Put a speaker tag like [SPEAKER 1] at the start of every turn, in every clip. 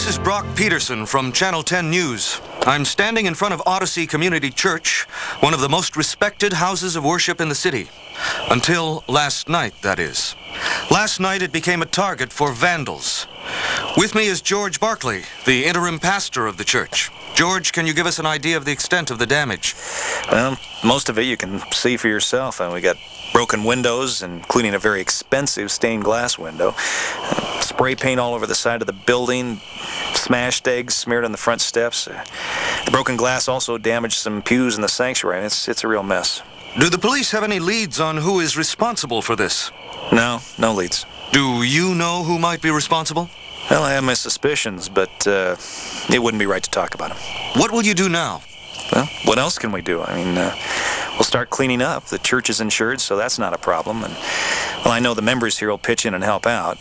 [SPEAKER 1] This is Brock Peterson from Channel 10 News. I'm standing in front of Odyssey Community Church, one of the most respected houses of worship in the city. Until last night, that is. Last night it became a target for vandals. With me is George Barkley, the interim pastor of the church. George, can you give us an idea of the extent of the damage?
[SPEAKER 2] Well, most of it you can see for yourself. We got broken windows, including a very expensive stained glass window. Spray paint all over the side of the building. Smashed eggs smeared on the front steps. The broken glass also damaged some pews in the sanctuary. It's a real mess.
[SPEAKER 1] Do the police have any leads on who is responsible for this?
[SPEAKER 2] No leads.
[SPEAKER 1] Do you know who might be responsible?
[SPEAKER 2] Well, I have my suspicions, but it wouldn't be right to talk about them.
[SPEAKER 1] What will you do now?
[SPEAKER 2] Well, what else can we do? We'll start cleaning up. The church is insured, so that's not a problem. And, well, I know the members here will pitch in and help out.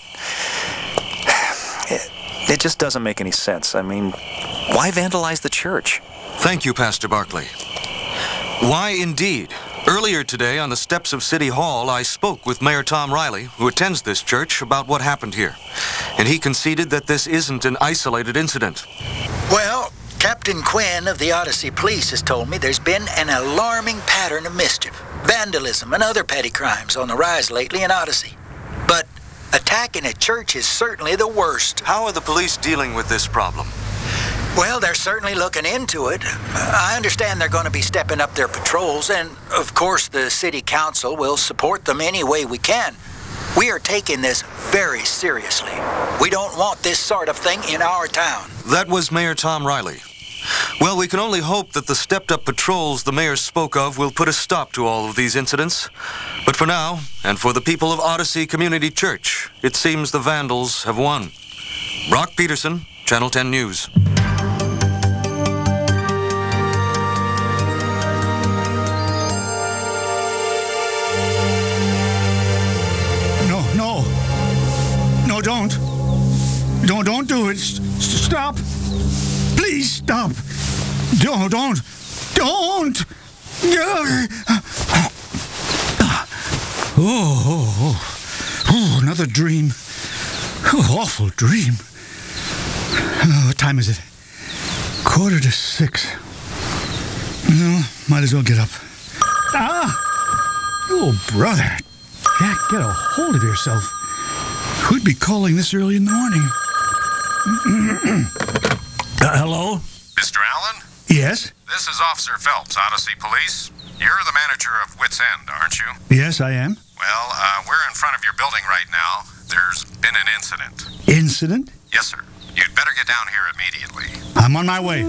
[SPEAKER 2] It just doesn't make any sense. Why vandalize the church?
[SPEAKER 1] Thank you, Pastor Barkley. Why indeed? Earlier today, on the steps of City Hall, I spoke with Mayor Tom Riley, who attends this church, about what happened here. And he conceded that this isn't an isolated incident.
[SPEAKER 3] Well, Captain Quinn of the Odyssey Police has told me there's been an alarming pattern of mischief, vandalism, and other petty crimes on the rise lately in Odyssey. But attacking a church is certainly the worst.
[SPEAKER 1] How are the police dealing with this problem?
[SPEAKER 3] Well, they're certainly looking into it. I understand they're going to be stepping up their patrols, and of course the city council will support them any way we can. We are taking this very seriously. We don't want this sort of thing in our town.
[SPEAKER 1] That was Mayor Tom Riley. Well, we can only hope that the stepped-up patrols the mayor spoke of will put a stop to all of these incidents. But for now, and for the people of Odyssey Community Church, it seems the vandals have won. Brock Peterson, Channel 10 News.
[SPEAKER 4] No, don't do it. Stop. Please stop. Don't. Oh, another dream. Oh, awful dream. What time is it? 5:45. No, might as well get up. Oh, brother. Jack, get a hold of yourself. Who'd be calling this early in the morning? Hello?
[SPEAKER 5] Mr. Allen?
[SPEAKER 4] Yes?
[SPEAKER 5] This is Officer Phelps, Odyssey Police. You're the manager of Wits End, aren't you?
[SPEAKER 4] Yes, I am.
[SPEAKER 5] Well, we're in front of your building right now. There's been an incident.
[SPEAKER 4] Incident?
[SPEAKER 5] Yes, sir. You'd better get down here immediately.
[SPEAKER 4] I'm on my way.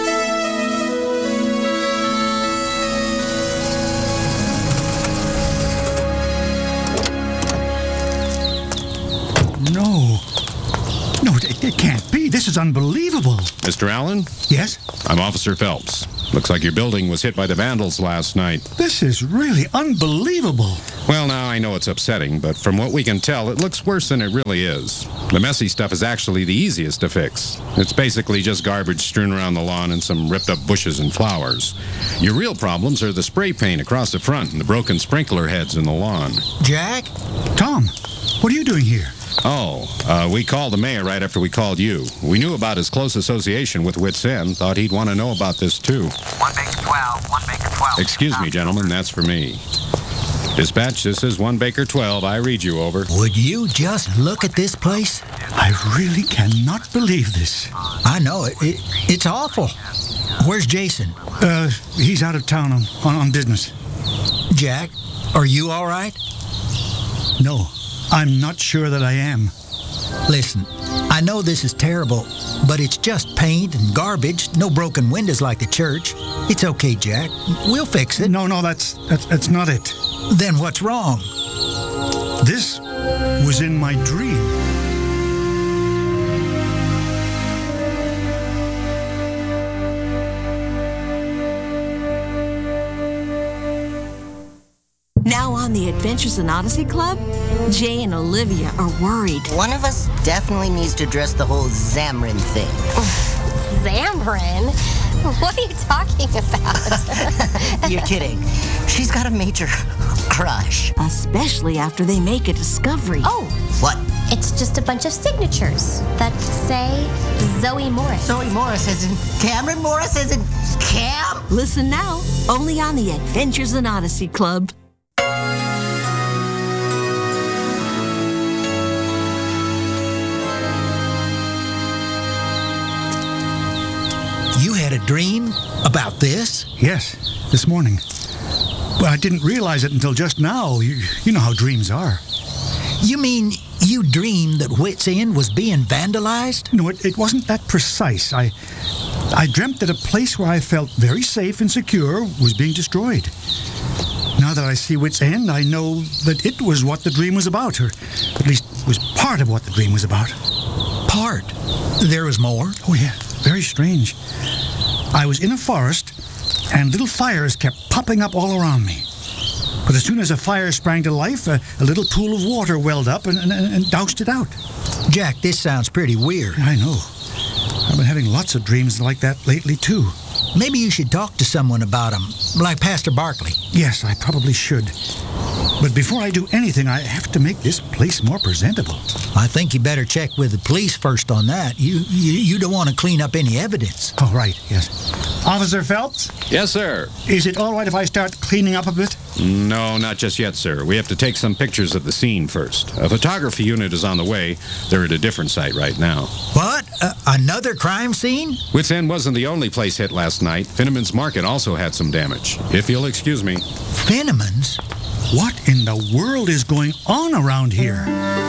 [SPEAKER 4] No, it can't be. This is unbelievable.
[SPEAKER 5] Mr. Allen?
[SPEAKER 4] Yes?
[SPEAKER 5] I'm Officer Phelps. Looks like your building was hit by the vandals last night.
[SPEAKER 4] This is really unbelievable.
[SPEAKER 5] Well, now, I know it's upsetting, but from what we can tell, it looks worse than it really is. The messy stuff is actually the easiest to fix. It's basically just garbage strewn around the lawn and some ripped-up bushes and flowers. Your real problems are the spray paint across the front and the broken sprinkler heads in the lawn.
[SPEAKER 3] Jack?
[SPEAKER 4] Tom, what are you doing here?
[SPEAKER 5] We called the mayor right after we called you. We knew about his close association with Wits End. Thought he'd want to know about this, too.
[SPEAKER 6] 1 Baker 12, 1 Baker 12.
[SPEAKER 5] Excuse me, gentlemen, that's for me. Dispatch, this is 1 Baker 12. I read you, over.
[SPEAKER 3] Would you just look at this place?
[SPEAKER 4] I really cannot believe this.
[SPEAKER 3] I know it. It's awful. Where's Jason?
[SPEAKER 4] He's out of town on business.
[SPEAKER 3] Jack, are you all right?
[SPEAKER 4] No, I'm not sure that I am.
[SPEAKER 3] Listen, I know this is terrible, but it's just paint and garbage. No broken windows like the church. It's okay, Jack. We'll fix it.
[SPEAKER 4] No, that's not it.
[SPEAKER 3] Then what's wrong?
[SPEAKER 4] This was in my dream.
[SPEAKER 7] Now on the Adventures in Odyssey Club, Jay and Olivia are worried.
[SPEAKER 8] One of us definitely needs to address the whole Zamrin thing.
[SPEAKER 9] Zamrin? What are you talking about?
[SPEAKER 8] You're kidding. She's got a major crush.
[SPEAKER 7] Especially after they make a discovery.
[SPEAKER 9] Oh.
[SPEAKER 8] What?
[SPEAKER 9] It's just a bunch of signatures that say Zoe Morris.
[SPEAKER 8] Zoe Morris as in Cameron Morris as in Cam?
[SPEAKER 7] Listen now, only on the Adventures in Odyssey Club.
[SPEAKER 3] You had a dream about this?
[SPEAKER 4] Yes, this morning. But I didn't realize it until just now. You know how dreams are.
[SPEAKER 3] You mean you dreamed that Wits End was being vandalized?
[SPEAKER 4] No, it wasn't that precise. I dreamt that a place where I felt very safe and secure was being destroyed. Now that I see Wits End, I know that it was what the dream was about, or at least was part of what the dream was about.
[SPEAKER 3] Part? There was more?
[SPEAKER 4] Oh, yeah. Very strange. I was in a forest, and little fires kept popping up all around me. But as soon as a fire sprang to life, a little pool of water welled up and doused it out.
[SPEAKER 3] Jack, this sounds pretty weird.
[SPEAKER 4] I know. I've been having lots of dreams like that lately, too.
[SPEAKER 3] Maybe you should talk to someone about them, like Pastor Barkley.
[SPEAKER 4] Yes, I probably should. But before I do anything, I have to make this place more presentable.
[SPEAKER 3] I think you better check with the police first on that. You don't want to clean up any evidence.
[SPEAKER 4] Oh, right, yes. Officer Phelps?
[SPEAKER 5] Yes, sir.
[SPEAKER 4] Is it all right if I start cleaning up a bit?
[SPEAKER 5] No, not just yet, sir. We have to take some pictures of the scene first. A photography unit is on the way. They're at a different site right now.
[SPEAKER 3] What? Another crime scene?
[SPEAKER 5] Wits End wasn't the only place hit last night. Finneman's Market also had some damage. If you'll excuse me.
[SPEAKER 3] Finneman's?
[SPEAKER 4] What in the world is going on around here?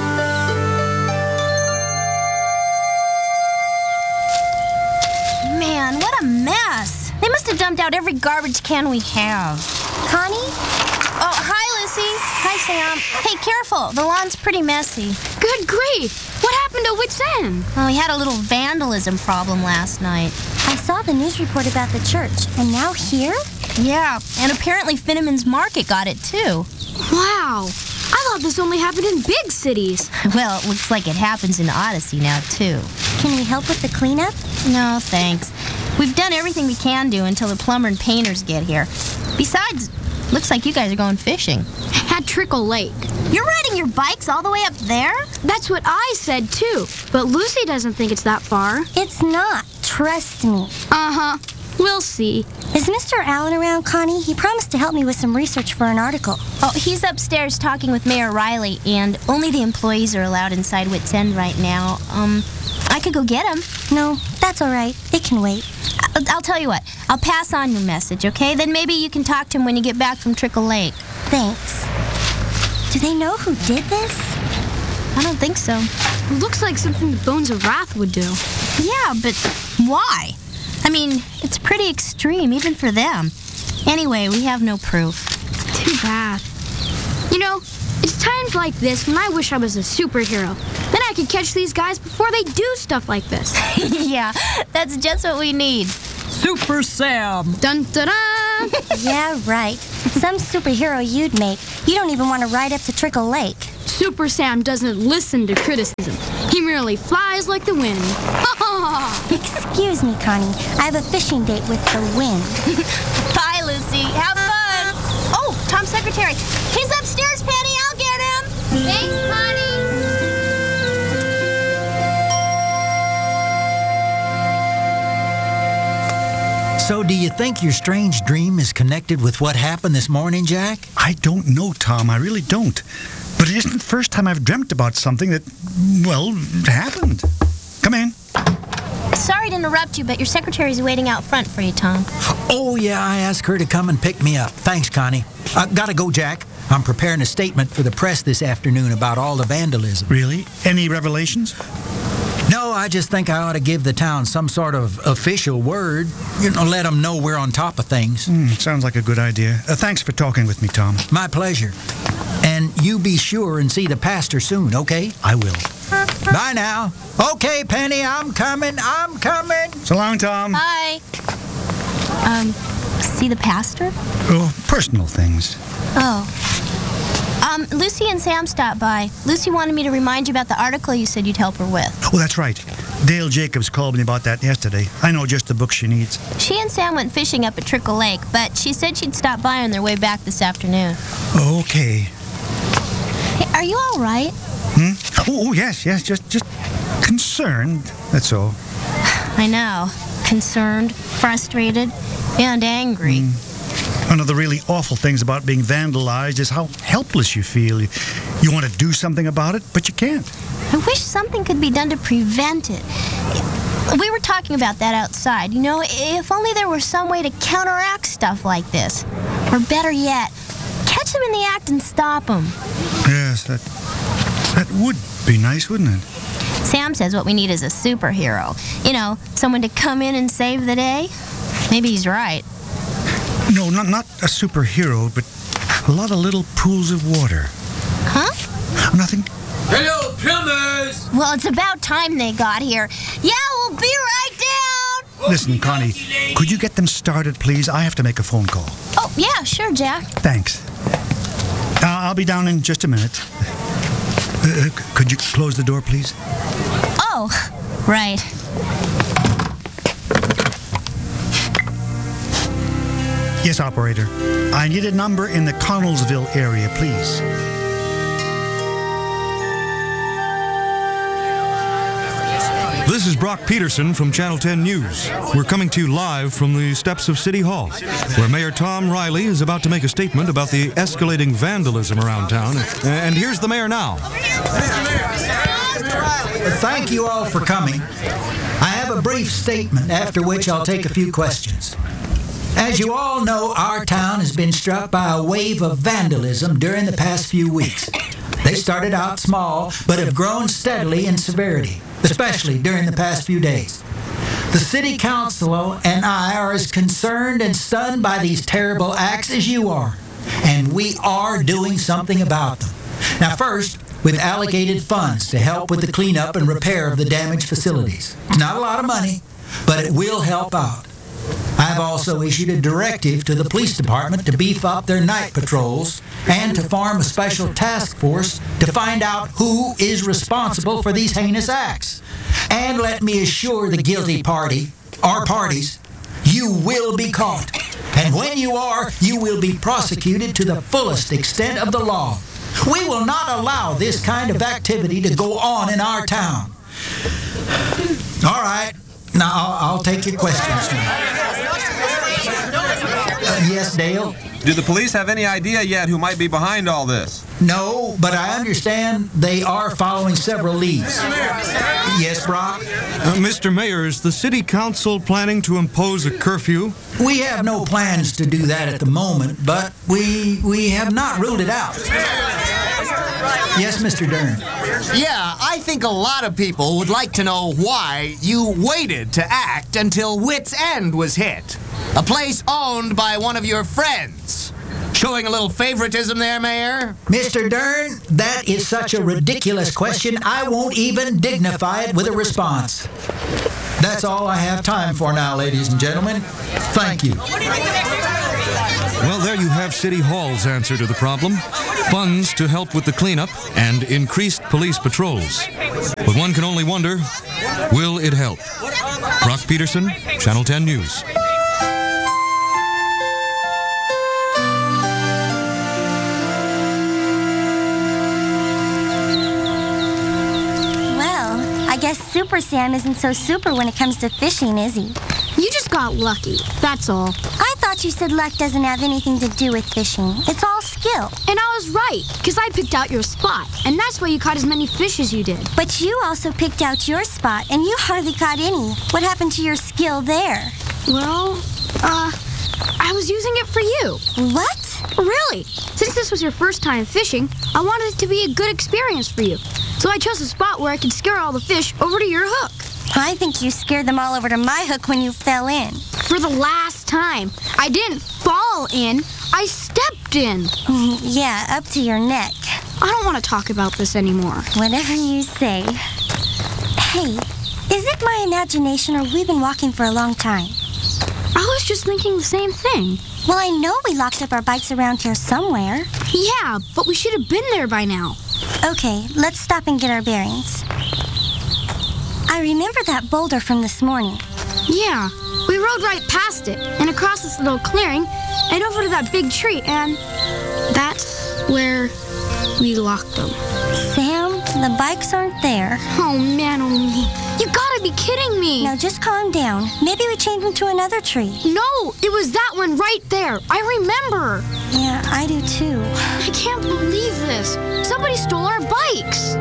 [SPEAKER 10] Man, what a mess. They must have dumped out every garbage can we have.
[SPEAKER 9] Connie?
[SPEAKER 10] Oh, hi, Lucy. Hi, Sam. Hey, careful. The lawn's pretty messy.
[SPEAKER 11] Good grief. What happened to Wits End?
[SPEAKER 10] Well, we had a little vandalism problem last night.
[SPEAKER 9] I saw the news report about the church, and now here?
[SPEAKER 10] Yeah, and apparently Finneman's Market got it, too.
[SPEAKER 11] Wow. I thought this only happened in big cities.
[SPEAKER 10] Well, it looks like it happens in Odyssey now, too.
[SPEAKER 9] Can we help with the cleanup?
[SPEAKER 10] No, thanks. We've done everything we can do until the plumber and painters get here. Besides, looks like you guys are going fishing.
[SPEAKER 11] At Trickle Lake.
[SPEAKER 10] You're riding your bikes all the way up there?
[SPEAKER 11] That's what I said, too. But Lucy doesn't think it's that far.
[SPEAKER 9] It's not. Trust me.
[SPEAKER 11] Uh-huh. We'll see.
[SPEAKER 9] Is Mr. Allen around, Connie? He promised to help me with some research for an article.
[SPEAKER 10] Oh, he's upstairs talking with Mayor Riley, and only the employees are allowed inside Wits End right now. I could go get him.
[SPEAKER 9] No, that's all right. It can wait.
[SPEAKER 10] I'll tell you what. I'll pass on your message, okay? Then maybe you can talk to him when you get back from Trickle Lake.
[SPEAKER 9] Thanks. Do they know who did this?
[SPEAKER 10] I don't think so.
[SPEAKER 11] It looks like something the Bones of Wrath would do.
[SPEAKER 10] Yeah, but why? I mean, it's pretty extreme, even for them. Anyway, we have no proof.
[SPEAKER 11] Too bad. You know, it's times like this when I wish I was a superhero. Then I could catch these guys before they do stuff like this.
[SPEAKER 10] Yeah, that's just what we need.
[SPEAKER 12] Super Sam.
[SPEAKER 11] Dun dun dun.
[SPEAKER 9] Yeah, right. Some superhero you'd make. You don't even want to ride up to Trickle Lake.
[SPEAKER 11] Super Sam doesn't listen to criticism. He merely flies like the wind.
[SPEAKER 9] Excuse me, Connie. I have a fishing date with the wind.
[SPEAKER 10] Bye, Lucy. Have fun. Oh, Tom's secretary. He's upstairs, Penny. I'll get him.
[SPEAKER 11] Thanks, Connie.
[SPEAKER 3] So do you think your strange dream is connected with what happened this morning, Jack?
[SPEAKER 4] I don't know, Tom. I really don't. But it isn't the first time I've dreamt about something that, well, happened. Come in.
[SPEAKER 10] Sorry to interrupt you, but your secretary's waiting out front for you, Tom.
[SPEAKER 3] Oh, yeah, I asked her to come and pick me up. Thanks, Connie. Gotta go, Jack. I'm preparing a statement for the press this afternoon about all the vandalism.
[SPEAKER 4] Really? Any revelations?
[SPEAKER 3] No, I just think I ought to give the town some sort of official word. You know, let them know we're on top of things.
[SPEAKER 4] Sounds like a good idea. Thanks for talking with me, Tom.
[SPEAKER 3] My pleasure. And you be sure and see the pastor soon, okay?
[SPEAKER 4] I will.
[SPEAKER 3] Bye now. Okay, Penny, I'm coming.
[SPEAKER 4] So long, Tom.
[SPEAKER 10] Bye. See the pastor?
[SPEAKER 4] Oh, personal things.
[SPEAKER 10] Oh. Lucy and Sam stopped by. Lucy wanted me to remind you about the article you said you'd help her with.
[SPEAKER 4] Oh, that's right. Dale Jacobs called me about that yesterday. I know just the book she needs. She
[SPEAKER 10] and Sam went fishing up at Trickle Lake, but she said she'd stop by on their way back this afternoon.
[SPEAKER 4] Okay.
[SPEAKER 10] Hey, are you all right?
[SPEAKER 4] Oh, yes. Just concerned. That's all.
[SPEAKER 10] I know. Concerned, frustrated, and angry.
[SPEAKER 4] One of the really awful things about being vandalized is how helpless you feel. You want to do something about it, but you can't.
[SPEAKER 10] I wish something could be done to prevent it. We were talking about that outside. You know, if only there were some way to counteract stuff like this. Or better yet, catch them in the act and stop them.
[SPEAKER 4] Yes, that would be nice, wouldn't it?
[SPEAKER 10] Sam says what we need is a superhero. You know, someone to come in and save the day. Maybe he's right.
[SPEAKER 4] No, not a superhero, but a lot of little pools of water.
[SPEAKER 10] Huh?
[SPEAKER 4] Nothing.
[SPEAKER 13] Hello, plumbers!
[SPEAKER 10] Well, it's about time they got here. Yeah, we'll be right down!
[SPEAKER 4] Listen, Connie, could you get them started, please? I have to make a phone call.
[SPEAKER 10] Oh, yeah, sure, Jack.
[SPEAKER 4] Thanks. I'll be down in just a minute. Could you close the door, please?
[SPEAKER 10] Oh, right.
[SPEAKER 4] Yes, operator. I need a number in the Connellsville area, please.
[SPEAKER 1] This is Brock Peterson from Channel 10 News. We're coming to you live from the steps of City Hall, where Mayor Tom Riley is about to make a statement about the escalating vandalism around town. And here's the mayor now.
[SPEAKER 3] Thank you all for coming. I have a brief statement, after which I'll take a few questions. As you all know, our town has been struck by a wave of vandalism during the past few weeks. They started out small, but have grown steadily in severity, especially during the past few days. The City Council and I are as concerned and stunned by these terrible acts as you are, and we are doing something about them. Now first, we've allocated funds to help with the cleanup and repair of the damaged facilities. It's not a lot of money, but it will help out. I've also issued a directive to the police department to beef up their night patrols and to form a special task force to find out who is responsible for these heinous acts. And let me assure the guilty party, or parties, you will be caught. And when you are, you will be prosecuted to the fullest extent of the law. We will not allow this kind of activity to go on in our town. All right. Now, I'll take your questions now. Yes, Dale?
[SPEAKER 13] Do the police have any idea yet who might be behind all this?
[SPEAKER 3] No, but I understand they are following several leads. Yes, Brock?
[SPEAKER 1] Mr. Mayor, is the City Council planning to impose a curfew?
[SPEAKER 3] We have no plans to do that at the moment, but we have not ruled it out. Yes, Mr. Dern?
[SPEAKER 14] Yeah, I think a lot of people would like to know why you waited to act until Wits End was hit. A place owned by one of your friends. Showing a little favoritism there, Mayor?
[SPEAKER 3] Mr. Dern, that is such a ridiculous question, I won't even dignify it with a response. That's all I have time for now, ladies and gentlemen. Thank you.
[SPEAKER 1] Well, there you have City Hall's answer to the problem. Funds to help with the cleanup and increased police patrols. But one can only wonder, will it help? Brock Peterson, Channel 10 News.
[SPEAKER 9] I guess Super Sam isn't so super when it comes to fishing, is he?
[SPEAKER 11] You just got lucky, that's all.
[SPEAKER 9] I thought you said luck doesn't have anything to do with fishing. It's all skill.
[SPEAKER 11] And I was right, because I picked out your spot, and that's why you caught as many fish as you did.
[SPEAKER 9] But you also picked out your spot, and you hardly caught any. What happened to your skill there?
[SPEAKER 11] Well, I was using it for you.
[SPEAKER 9] What?
[SPEAKER 11] Really? Since this was your first time fishing, I wanted it to be a good experience for you. So I chose a spot where I could scare all the fish over to your hook.
[SPEAKER 9] I think you scared them all over to my hook when you fell in.
[SPEAKER 11] For the last time. I didn't fall in. I stepped in.
[SPEAKER 9] Yeah, up to your neck.
[SPEAKER 11] I don't want to talk about this anymore.
[SPEAKER 9] Whatever you say. Hey, is it my imagination or we've been walking for a long time?
[SPEAKER 11] I was just thinking the same thing.
[SPEAKER 9] Well, I know we locked up our bikes around here somewhere.
[SPEAKER 11] Yeah, but we should have been there by now.
[SPEAKER 9] Okay, let's stop and get our bearings. I remember that boulder from this morning.
[SPEAKER 11] Yeah, we rode right past it and across this little clearing and over to that big tree, and that's where we locked them.
[SPEAKER 9] Sam, the bikes aren't there.
[SPEAKER 11] Oh, man, you gotta be kidding me. me.
[SPEAKER 9] Now just calm down. Maybe we changed him to another tree.
[SPEAKER 11] No, it was that one right there. I remember.
[SPEAKER 9] Yeah, I do too.
[SPEAKER 11] I can't believe this. Somebody stole our bikes.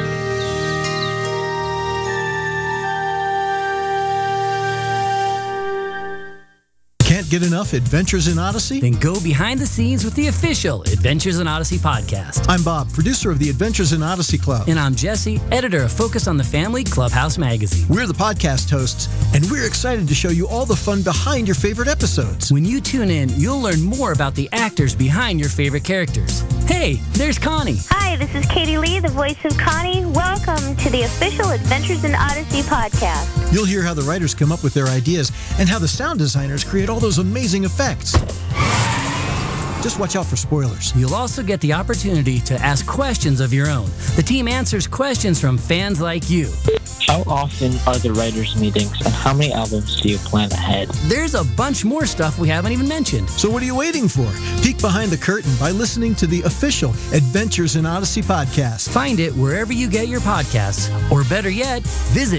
[SPEAKER 15] Can't get enough Adventures in Odyssey?
[SPEAKER 16] Then go behind the scenes with the official Adventures in Odyssey podcast.
[SPEAKER 15] I'm Bob, producer of the Adventures in Odyssey Club.
[SPEAKER 16] And I'm Jesse, editor of Focus on the Family Clubhouse magazine.
[SPEAKER 15] We're the podcast hosts, and we're excited to show you all the fun behind your favorite episodes.
[SPEAKER 16] When you tune in, you'll learn more about the actors behind your favorite characters. Hey, there's Connie.
[SPEAKER 17] Hi, this is Katie Lee, the voice of Connie. Welcome to the official Adventures in Odyssey podcast.
[SPEAKER 15] You'll hear how the writers come up with their ideas and how the sound designers create all those amazing effects. Just watch out for spoilers.
[SPEAKER 16] You'll also get the opportunity to ask questions of your own. The team answers questions from fans like you.
[SPEAKER 18] How often are the writers' meetings, and how many albums do you plan ahead?
[SPEAKER 16] There's a bunch more stuff we haven't even mentioned.
[SPEAKER 15] So what are you waiting for? Peek behind the curtain by listening to the official Adventures in Odyssey podcast.
[SPEAKER 16] Find it wherever you get your podcasts, or better yet, visit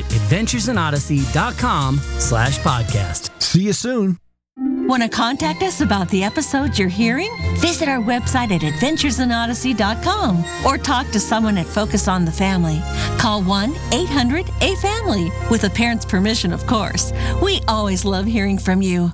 [SPEAKER 16] adventuresinodyssey.com/podcast.
[SPEAKER 15] See you soon.
[SPEAKER 7] Want to contact us about the episodes you're hearing? Visit our website at adventuresinodyssey.com or talk to someone at Focus on the Family. Call 1-800-A-FAMILY with a parent's permission, of course. We always love hearing from you.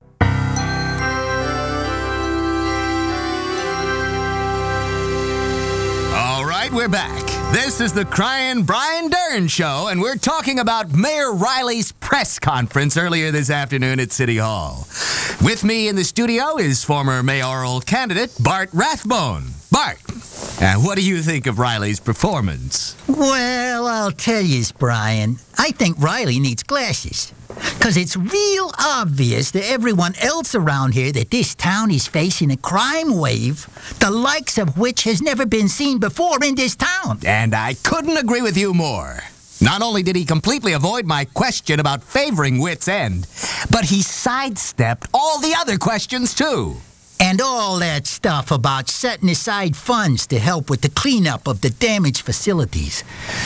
[SPEAKER 14] All right, we're back. This is the Crying Brian Dern Show, and we're talking about Mayor Riley's press conference earlier this afternoon at City Hall. With me in the studio is former mayoral candidate Bart Rathbone. Bart, what do you think of Riley's performance?
[SPEAKER 3] Well, I'll tell you, Brian, I think Riley needs glasses. Because it's real obvious to everyone else around here that this town is facing a crime wave, the likes of which has never been seen before in this town.
[SPEAKER 14] And I couldn't agree with you more. Not only did he completely avoid my question about favoring Wits End, but he sidestepped all the other questions, too.
[SPEAKER 3] And all that stuff about setting aside funds to help with the cleanup of the damaged facilities.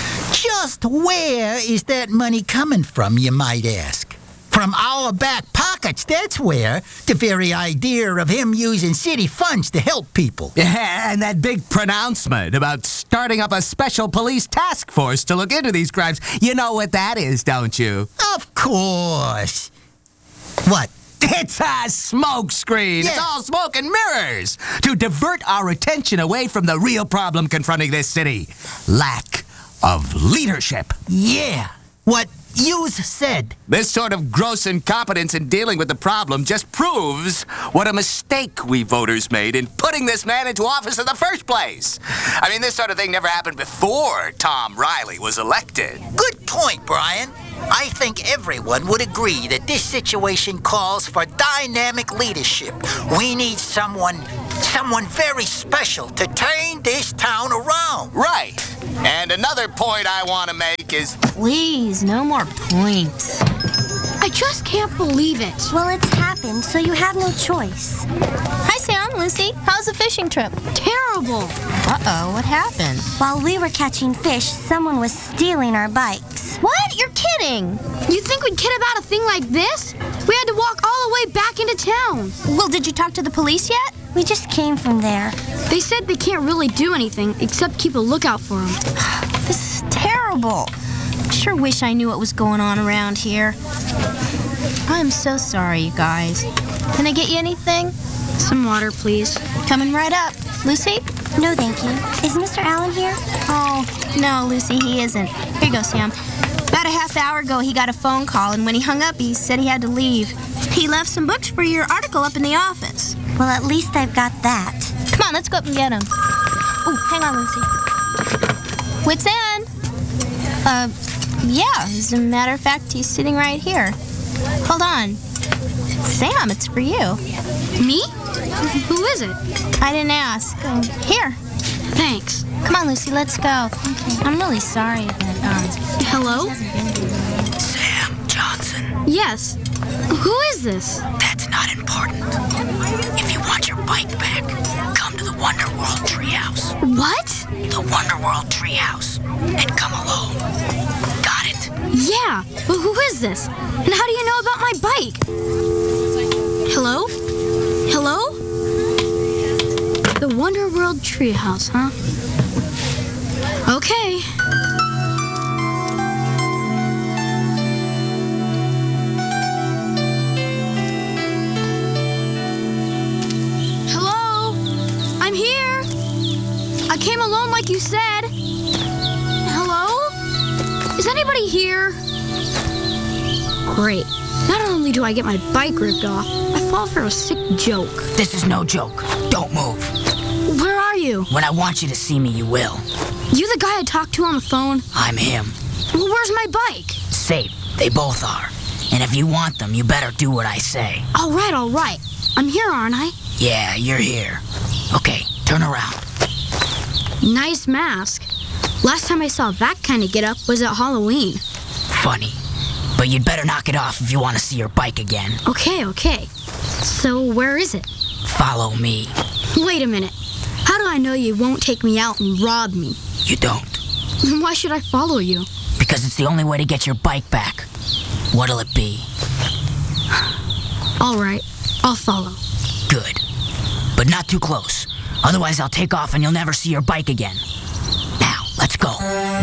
[SPEAKER 3] Just where is that money coming from, you might ask? From our back pockets, that's where. The very idea of him using city funds to help people.
[SPEAKER 14] Yeah, and that big pronouncement about starting up a special police task force to look into these crimes. You know what that is, don't you?
[SPEAKER 3] Of course. What?
[SPEAKER 14] It's a smoke screen. Yeah. It's all smoke and mirrors to divert our attention away from the real problem confronting this city. Lack of leadership.
[SPEAKER 3] Yeah. What you said.
[SPEAKER 14] This sort of gross incompetence in dealing with the problem just proves what a mistake we voters made in putting this man into office in the first place. I mean, this sort of thing never happened before Tom Riley was elected.
[SPEAKER 3] Good point, Brian. I think everyone would agree that this situation calls for dynamic leadership. We need someone very special to turn this town around.
[SPEAKER 14] Right. And another point I want to make is...
[SPEAKER 10] Please, no more points.
[SPEAKER 11] I just can't believe it.
[SPEAKER 9] Well, it's happened, so you have no choice.
[SPEAKER 10] Hi, Sam, Lucy. How's the fishing trip?
[SPEAKER 11] Terrible.
[SPEAKER 10] Uh-oh, what happened?
[SPEAKER 9] While we were catching fish, someone was stealing our bikes.
[SPEAKER 10] What? You're kidding.
[SPEAKER 11] You think we'd kid about a thing like this? We had to walk all the way back into town.
[SPEAKER 10] Well, did you talk to the police yet?
[SPEAKER 9] We just came from there.
[SPEAKER 11] They said they can't really do anything except keep a lookout for them.
[SPEAKER 10] This is terrible. I sure wish I knew what was going on around here. I'm so sorry, you guys. Can I get you anything?
[SPEAKER 11] Some water, please.
[SPEAKER 10] Coming right up. Lucy?
[SPEAKER 9] No, thank you. Is Mr. Allen here?
[SPEAKER 10] Oh, no, Lucy, he isn't. Here you go, Sam. About a half hour ago, he got a phone call, and when he hung up, he said he had to leave. He left some books for your article up in the office.
[SPEAKER 9] Well, at least I've got that.
[SPEAKER 10] Come on, let's go up and get him. Oh, hang on, Lucy. Wits End? Yeah, as a matter of fact, he's sitting right here. Hold on. Sam, it's for you.
[SPEAKER 11] Me? Who is it?
[SPEAKER 10] I didn't ask. Here.
[SPEAKER 11] Thanks.
[SPEAKER 10] Come on, Lucy, let's go. Okay. I'm really sorry that,
[SPEAKER 11] Hello?
[SPEAKER 3] Sam Johnson.
[SPEAKER 11] Yes. Who is this?
[SPEAKER 3] That's not important. If you want your bike back, come to the Wonderworld Treehouse.
[SPEAKER 11] What?
[SPEAKER 3] The Wonderworld Treehouse. And come alone. Got it?
[SPEAKER 11] Yeah, but who is this? And how do you know about my bike? Hello? Hello? The Wonder World Treehouse, huh? Okay. Hello? I'm here. I came alone like you said. Hello? Is anybody here? Great. Not only do I get my bike ripped off, I fall for a sick joke.
[SPEAKER 19] This is no joke. Don't move.
[SPEAKER 11] Where are you?
[SPEAKER 19] When I want you to see me, you will.
[SPEAKER 11] You the guy I talked to on the phone?
[SPEAKER 19] I'm him.
[SPEAKER 11] Well, where's my bike?
[SPEAKER 19] Safe. They both are. And if you want them, you better do what I say.
[SPEAKER 11] All right, all right. I'm here, aren't I?
[SPEAKER 19] Yeah, you're here. Okay, turn around.
[SPEAKER 11] Nice mask. Last time I saw that kind of get-up was at Halloween.
[SPEAKER 19] Funny. But you'd better knock it off if you want to see your bike again.
[SPEAKER 11] Okay, okay. So where is it?
[SPEAKER 19] Follow me.
[SPEAKER 11] Wait a minute. How do I know you won't take me out and rob me?
[SPEAKER 19] You don't.
[SPEAKER 11] Then why should I follow you?
[SPEAKER 19] Because it's the only way to get your bike back. What'll it be?
[SPEAKER 11] All right, I'll follow.
[SPEAKER 19] Good. But not too close. Otherwise I'll take off and you'll never see your bike again. Now, let's go.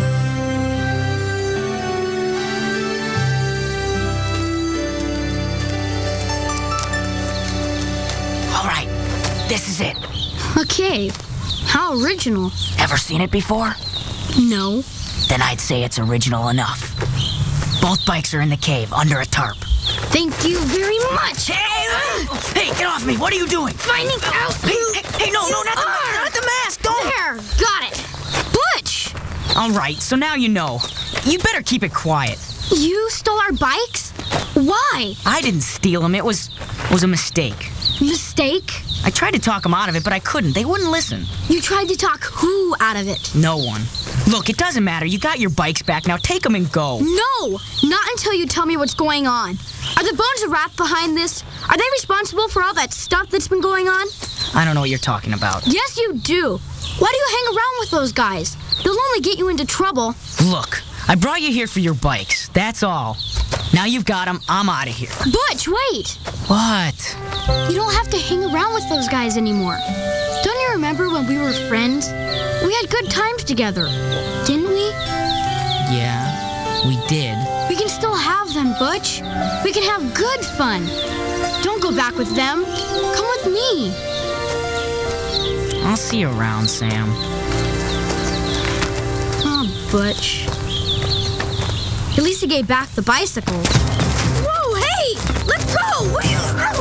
[SPEAKER 19] All right, this is it.
[SPEAKER 11] A cave. How original.
[SPEAKER 19] Ever seen it before?
[SPEAKER 11] No.
[SPEAKER 19] Then I'd say it's original enough. Both bikes are in the cave, under a tarp.
[SPEAKER 11] Thank you very much.
[SPEAKER 19] Hey, get off me. What are you doing?
[SPEAKER 11] Finding out.
[SPEAKER 19] Hey, no, not the mask. Don't.
[SPEAKER 11] There, got it. Butch!
[SPEAKER 20] All right, so now you know. You better keep it quiet.
[SPEAKER 11] You stole our bikes? Why?
[SPEAKER 20] I didn't steal them. It was a mistake.
[SPEAKER 11] Mistake?
[SPEAKER 20] I tried to talk them out of it, but I couldn't. They wouldn't listen.
[SPEAKER 11] You tried to talk who out of it?
[SPEAKER 20] No one. Look, it doesn't matter. You got your bikes back. Now take them and go.
[SPEAKER 11] No! Not until you tell me what's going on. Are the Bones of Wrath behind this? Are they responsible for all that stuff that's been going on?
[SPEAKER 20] I don't know what you're talking about.
[SPEAKER 11] Yes, you do. Why do you hang around with those guys? They'll only get you into trouble.
[SPEAKER 20] Look, I brought you here for your bikes. That's all. Now you've got them. I'm out of here.
[SPEAKER 11] Butch, wait!
[SPEAKER 20] What?
[SPEAKER 11] You don't have to hang around with those guys anymore. Don't you remember when we were friends? We had good times together, didn't we?
[SPEAKER 20] Yeah, we did.
[SPEAKER 11] We can still have them, Butch. We can have good fun. Don't go back with them. Come with me.
[SPEAKER 20] I'll see you around, Sam.
[SPEAKER 11] Oh, Butch. At least he gave back the bicycle.